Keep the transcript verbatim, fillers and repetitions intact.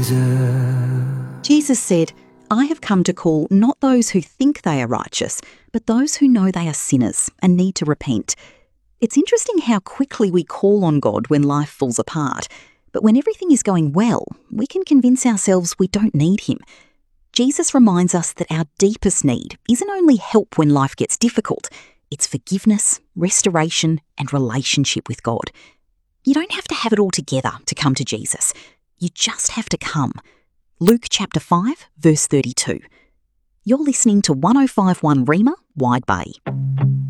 Jesus. Jesus said, "I have come to call not those who think they are righteous, but those who know they are sinners and need to repent." It's interesting how quickly we call on God when life falls apart, but when everything is going well, we can convince ourselves we don't need him. Jesus reminds us that our deepest need isn't only help when life gets difficult, it's forgiveness, restoration, and relationship with God. You don't have to have it all together to come to Jesus. You just have to come. Luke chapter five, verse thirty-two. You're listening to one oh five point one Rhema, Wide Bay.